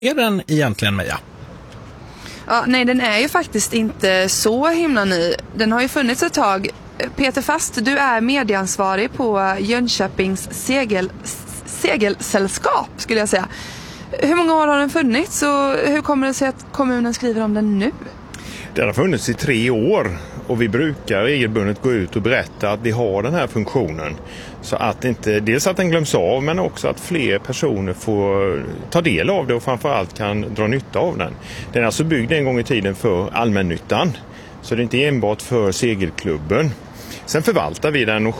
är den egentligen, Meja? Ja, nej, den är ju faktiskt inte så himla ny. Den har ju funnits ett tag. Peter Fast, du är medieansvarig på Jönköpings segelsällskap, skulle jag säga. Hur många år har den funnits och hur kommer det sig att kommunen skriver om den nu? Den har funnits i 3 år och vi brukar regelbundet gå ut och berätta att vi har den här funktionen. Så att inte, dels att den glöms av, men också att fler personer får ta del av det och framförallt kan dra nytta av den. Den är alltså byggd en gång i tiden för allmännyttan, så det är inte enbart för segelklubben. Sen förvaltar vi den och